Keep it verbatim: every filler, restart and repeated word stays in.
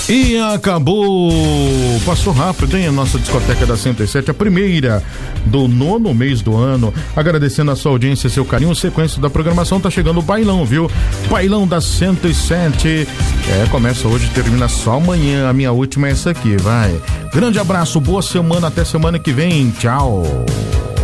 E acabou, passou rápido, hein? A nossa discoteca da cento e sete, a primeira do nono mês do ano. Agradecendo a sua audiência e seu carinho. Sequência da programação, tá chegando o bailão, viu? Bailão da cento e sete. É, começa hoje e termina só amanhã. A minha última é essa aqui, vai. Grande abraço, boa semana, até semana que vem. Tchau.